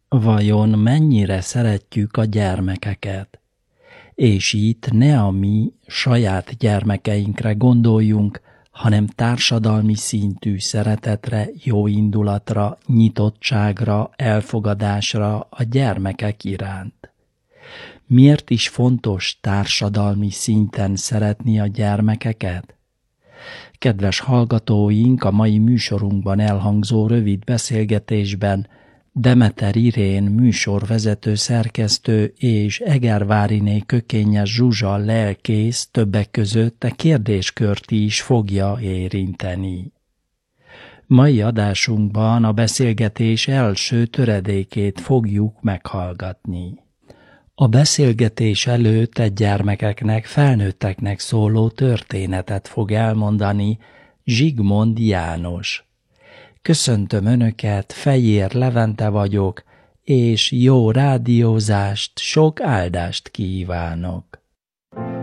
Vajon mennyire szeretjük a gyermekeket? És itt ne a mi saját gyermekeinkre gondoljunk, hanem társadalmi szintű szeretetre, jóindulatra, nyitottságra, elfogadásra a gyermekek iránt. Miért is fontos társadalmi szinten szeretni a gyermekeket? Kedves hallgatóink, a mai műsorunkban elhangzó rövid beszélgetésben Demeter Irén műsorvezető szerkesztő és Egerváriné Kökényes Zsuzsa lelkész többek között a kérdéskört is fogja érinteni. Mai adásunkban a beszélgetés első töredékét fogjuk meghallgatni. A beszélgetés előtt egy gyermekeknek, felnőtteknek szóló történetet fog elmondani Zsigmond János. Köszöntöm Önöket, Fejér Levente vagyok, és jó rádiózást, sok áldást kívánok!